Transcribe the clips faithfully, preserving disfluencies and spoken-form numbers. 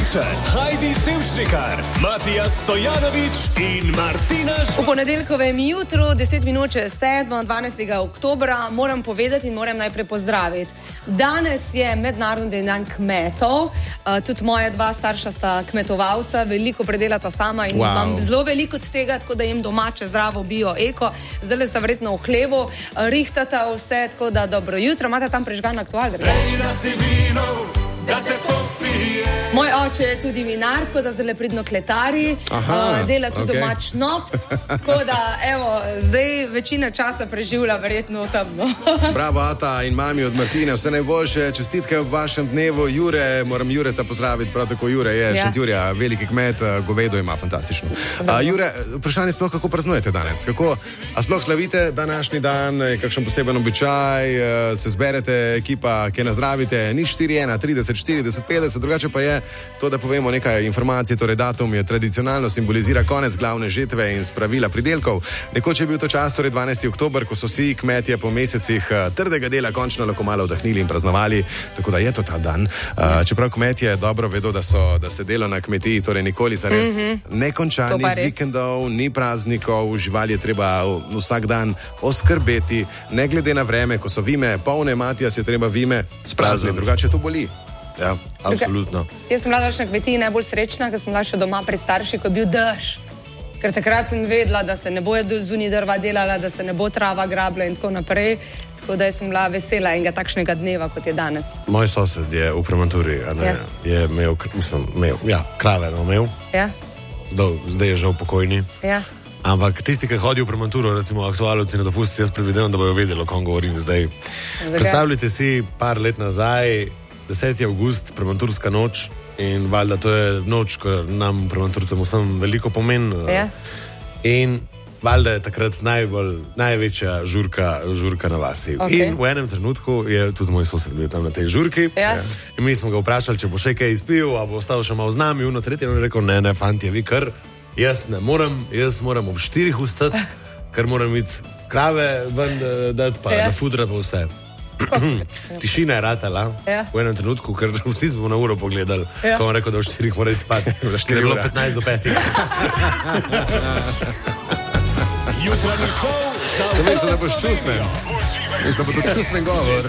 Sevčan, Heidi Sevčnikar, Matija Stojanović in Martina Š... V ponedeljkovem jutru, deset minut čez sedmo, dvanajstega oktobra, moram povedati in moram najprej pozdraviti. Danes je mednarodni dan kmetov, uh, tudi moja dva starša sta kmetovalca, veliko predelata sama in wow. imam zelo veliko od tega, tako da jem domače, zdravo, bio, eko. Zdaj sta verjetno v hlevu, uh, rihtata vse, tako da dobro jutro. Imate tam prižgan aktual? Moj oče je tudi vinar, tako da zdaj le pridno kletari, Aha, uh, dela tudi okay. domač nof, tako da evo, zdaj večina časa preživlja verjetno tam. No. Bravo, ata in mami od Martine, vse najboljše, čestitke v vašem dnevu. Jure, moram Jureta pozdraviti, prav tako Jure je ja. Šentjurja, veliki kmet, govedo ima fantastično. Uh, Jure, vprašanje sploh, kako praznujete danes? Kako, a sploh slavite današnji dan, kakšen poseben običaj, se zberete ekipa, ki nazdravite, ni štiri ena, trideset, štirideset, petdeset, drugače pa je to, da povemo nekaj informacij, torej datum je tradicionalno simbolizira konec glavne žetve in spravila pridelkov. Nekoč je bil to čas, torej dvanajsti oktober, ko so vsi kmetje po mesecih trdega dela končno lahko malo vdahnili in praznovali, tako da je to ta dan. Uh, čeprav kmetje dobro vedo, da, so, da se delo na kmetiji torej nikoli za res mm-hmm. ne konča, ni vikendov, ni praznikov, živali je treba vsak dan oskrbeti, ne glede na vreme, ko so vime polne, Matijas je treba vime sprazniti, drugače to boli. Ja, absolutno. Jaz sem bila na kmetiji najbolj srečna, ker sem bila še doma pri starši, ko je bil dež. Ker takrat sem vedela, da se ne bo zunaj drva delala, da se ne bo trava grabla in tako naprej. Tako da sem bila vesela enega takšnega dneva, kot je danes. Moj sosed je v Prematuri, a ne, ja. je imel, mislim, imel, ja, krave no, imel. Ja. Zdaj, zdaj je žal pokojni. Ja. Ampak tisti, ki hodijo v Prematuro, recimo aktualovci na dopusti, jaz predvidevam, da bojo vedeli, o kom govorim zdaj. Zakaj? Predstavljajte si par let nazaj, deseti avgust, Prematurska noč in valjda to je noč, ko nam Prematurcem vsem veliko pomeni. Ja. In valjda je takrat najbolj, največja žurka, žurka na vasi. Okay. In v enem trenutku je tudi moj sosed bil tam na tej žurki. Ja. In mi smo ga vprašali, če bo še kaj izpil, a bo ostal še malo z nami, uno tretje, in on je rekel, ne, ne, fantje, vi kar, jaz ne morem, jaz moram ob štirih ustati, ker moram iti krave ven dati, pa ja. na fudra pa vse. Tišina je ratala ja. v enem trenutku, ker vsi smo na uro pogledali, ja. ko on rekel, da v štirih mora iti spati. Ker je bilo petnajst do petih. Jutranji šov. Sem mislil, da boš čustven. Mislim, da bo to čustven govor.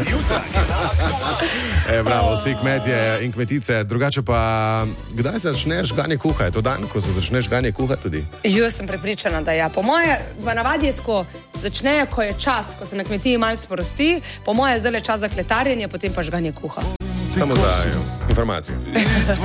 E, bravo, vsi kmetje in kmetice. Drugače pa, kdaj se začneš ganje kuha? Je to dan, ko se začneš ganje kuha tudi? Jaz sem prepričana, da ja. Po moje, v navadi je tako, začnejo, ko je čas, ko se na kmetiji malo sprosti, po moje je zdaj čas za kletarjenje, potem pa žganje kuha. Samo za informacijo.